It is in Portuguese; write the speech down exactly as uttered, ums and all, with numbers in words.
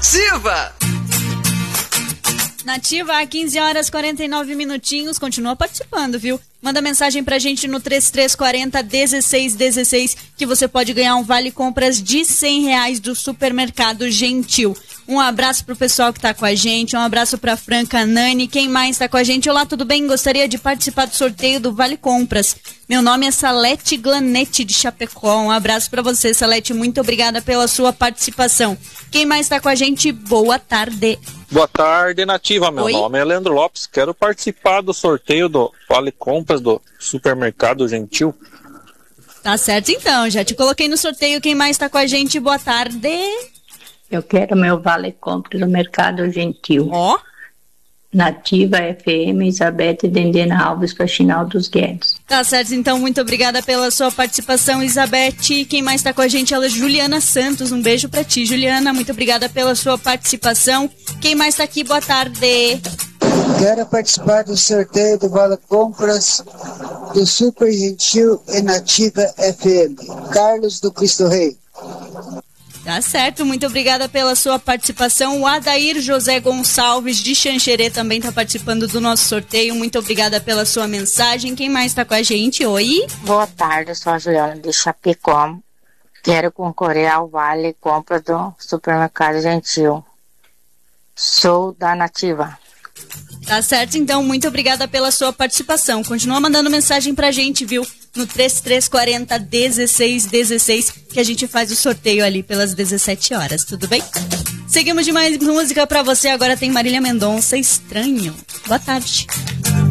Nativa! Nativa, há quinze horas e quarenta e nove minutinhos, continua participando, viu? Manda mensagem pra gente no trinta e três quarenta, dezesseis dezesseis, que você pode ganhar um vale compras de cem reais do Supermercado Gentil. Um abraço pro pessoal que tá com a gente, um abraço pra Franca Nani, quem mais tá com a gente? Olá, tudo bem? Gostaria de participar do sorteio do Vale Compras. Meu nome é Salete Glanete de Chapecó, um abraço pra você, Salete, muito obrigada pela sua participação. Quem mais tá com a gente? Boa tarde. Boa tarde, Nativa. Meu Oi? nome é Leandro Lopes. Quero participar do sorteio do Vale Compras do Supermercado Gentil. Tá certo então, já te coloquei no sorteio. Quem mais tá com a gente? Boa tarde. Eu quero meu Vale Compras do Mercado Gentil. Ó. Nativa F M, Isabete Dendena Alves, Faxinal dos Guedes. Tá certo, então, muito obrigada pela sua participação, Isabete. Quem mais tá com a gente? Ela é Juliana Santos. Um beijo pra ti, Juliana. Muito obrigada pela sua participação. Quem mais tá aqui? Boa tarde. Quero participar do sorteio do Vale Compras do Super Gentil e Nativa F M. Carlos do Cristo Rei. Tá certo, muito obrigada pela sua participação. O Adair José Gonçalves de Xanxerê também tá participando do nosso sorteio. Muito obrigada pela sua mensagem. Quem mais tá com a gente? Oi? Boa tarde, eu sou a Juliana de Chapecó. Quero concorrer ao Vale Compra do Supermercado Gentil. Sou da Nativa. Tá certo, então, muito obrigada pela sua participação. Continua mandando mensagem pra gente, viu? No trinta e três quarenta, dezesseis dezesseis, que a gente faz o sorteio ali pelas dezessete horas, tudo bem? Seguimos de mais música pra você, agora tem Marília Mendonça, Estranho. Boa tarde.